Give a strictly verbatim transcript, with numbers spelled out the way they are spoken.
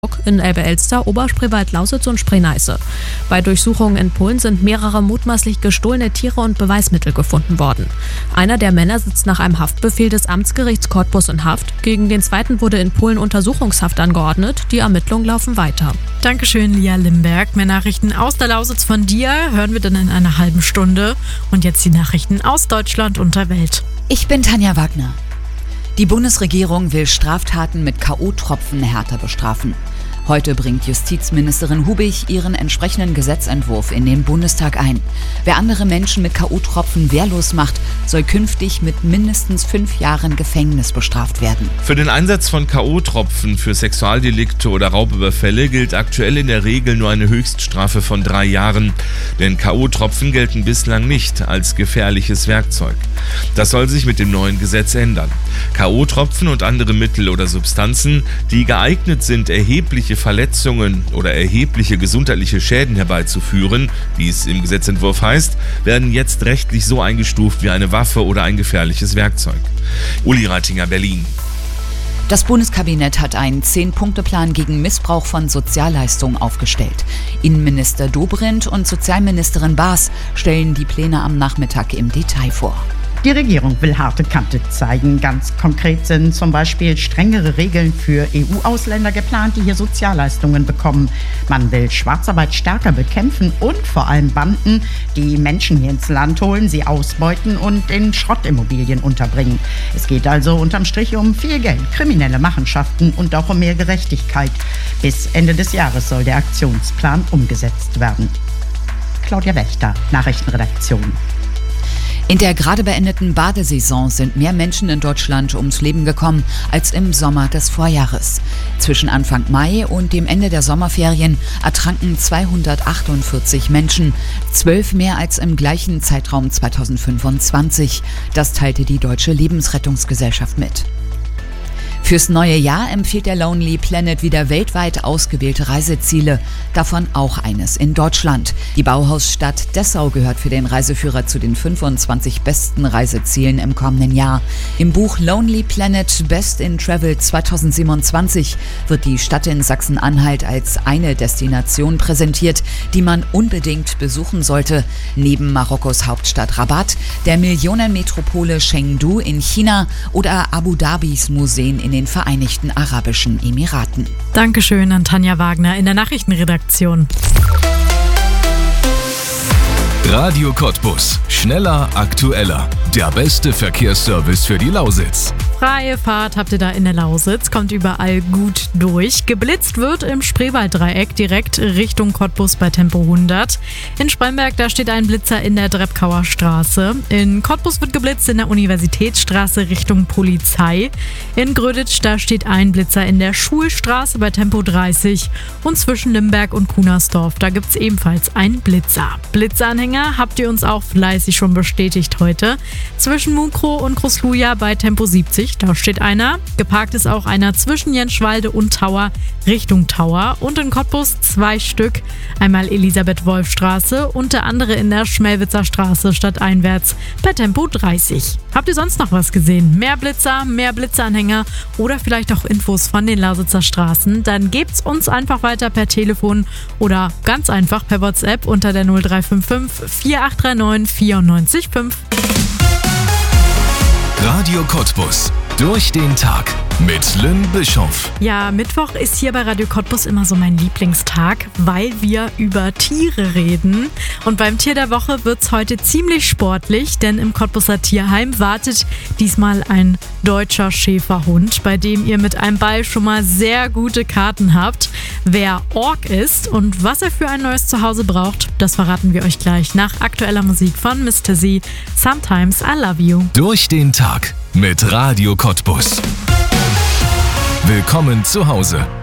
in Elbe-Elster, Oberspreewald, Lausitz und Spree-Neiße. Bei Durchsuchungen in Polen sind mehrere mutmaßlich gestohlene Tiere und Beweismittel gefunden worden. Einer der Männer sitzt nach einem Haftbefehl des Amtsgerichts Cottbus in Haft. Gegen den zweiten wurde in Polen Untersuchungshaft angeordnet. Die Ermittlungen laufen weiter. Dankeschön, Lia Limberg. Mehr Nachrichten aus der Lausitz von dir hören wir dann in einer halben Stunde. Und jetzt die Nachrichten aus Deutschland und der Welt. Ich bin Tanja Wagner. Die Bundesregierung will Straftaten mit K O-Tropfen härter bestrafen. Heute bringt Justizministerin Hubig ihren entsprechenden Gesetzentwurf in den Bundestag ein. Wer andere Menschen mit K O-Tropfen wehrlos macht, soll künftig mit mindestens fünf Jahren Gefängnis bestraft werden. Für den Einsatz von K O-Tropfen für Sexualdelikte oder Raubüberfälle gilt aktuell in der Regel nur eine Höchststrafe von drei Jahren. Denn K O-Tropfen gelten bislang nicht als gefährliches Werkzeug. Das soll sich mit dem neuen Gesetz ändern. K O-Tropfen und andere Mittel oder Substanzen, die geeignet sind, erhebliche Verletzungen oder erhebliche gesundheitliche Schäden herbeizuführen, wie es im Gesetzentwurf heißt, werden jetzt rechtlich so eingestuft wie eine Waffe oder ein gefährliches Werkzeug. Uli Reitinger, Berlin. Das Bundeskabinett hat einen Zehn-Punkte-Plan gegen Missbrauch von Sozialleistungen aufgestellt. Innenminister Dobrindt und Sozialministerin Baas stellen die Pläne am Nachmittag im Detail vor. Die Regierung will harte Kante zeigen. Ganz konkret sind zum Beispiel strengere Regeln für E U-Ausländer geplant, die hier Sozialleistungen bekommen. Man will Schwarzarbeit stärker bekämpfen und vor allem Banden, die Menschen hier ins Land holen, sie ausbeuten und in Schrottimmobilien unterbringen. Es geht also unterm Strich um viel Geld, kriminelle Machenschaften und auch um mehr Gerechtigkeit. Bis Ende des Jahres soll der Aktionsplan umgesetzt werden. Claudia Wächter, Nachrichtenredaktion. In der gerade beendeten Badesaison sind mehr Menschen in Deutschland ums Leben gekommen als im Sommer des Vorjahres. Zwischen Anfang Mai und dem Ende der Sommerferien ertranken zweihundertachtundvierzig Menschen, zwölf mehr als im gleichen Zeitraum zweitausendfünfundzwanzig. Das teilte die Deutsche Lebensrettungsgesellschaft mit. Fürs neue Jahr empfiehlt der Lonely Planet wieder weltweit ausgewählte Reiseziele, davon auch eines in Deutschland. Die Bauhausstadt Dessau gehört für den Reiseführer zu den fünfundzwanzig besten Reisezielen im kommenden Jahr. Im Buch Lonely Planet Best in Travel zweitausendsiebenundzwanzig wird die Stadt in Sachsen-Anhalt als eine Destination präsentiert, die man unbedingt besuchen sollte. Neben Marokkos Hauptstadt Rabat, der Millionenmetropole Chengdu in China oder Abu Dhabis Museen in den Vereinigten Arabischen Emiraten. Dankeschön an Tanja Wagner in der Nachrichtenredaktion. Radio Cottbus. Schneller, aktueller. Der beste Verkehrsservice für die Lausitz. Freie Fahrt habt ihr da in der Lausitz, kommt überall gut durch. Geblitzt wird im Spreewalddreieck direkt Richtung Cottbus bei Tempo hundert. In Spremberg, da steht ein Blitzer in der Drepkauer Straße. In Cottbus wird geblitzt in der Universitätsstraße Richtung Polizei. In Gröditsch, da steht ein Blitzer in der Schulstraße bei Tempo dreißig. Und zwischen Limberg und Kunersdorf, da gibt es ebenfalls einen Blitzer. Blitzanhänger habt ihr uns auch fleißig schon bestätigt heute. Zwischen Mukro und Krosluja bei Tempo siebzig, da steht einer. Geparkt ist auch einer zwischen Jenschwalde und Tauer Richtung Tauer. Und in Cottbus zwei Stück. Einmal Elisabeth-Wolf-Straße und der andere in der Schmelwitzer Straße stadteinwärts bei Tempo dreißig. Habt ihr sonst noch was gesehen? Mehr Blitzer, mehr Blitzanhänger oder vielleicht auch Infos von den Lausitzer Straßen? Dann gebt's uns einfach weiter per Telefon oder ganz einfach per WhatsApp unter der null drei fünf fünf vier acht drei neun vier neun fünf. Radio Cottbus. Durch den Tag mit Lynn Bischoff. Ja, Mittwoch ist hier bei Radio Cottbus immer so mein Lieblingstag, weil wir über Tiere reden. Und beim Tier der Woche wird's heute ziemlich sportlich, denn im Cottbuser Tierheim wartet diesmal ein deutscher Schäferhund, bei dem ihr mit einem Ball schon mal sehr gute Karten habt. Wer Ork ist und was er für ein neues Zuhause braucht, das verraten wir euch gleich nach aktueller Musik von Mister Z. Sometimes I Love You. Durch den Tag mit Radio Cottbus. Willkommen zu Hause.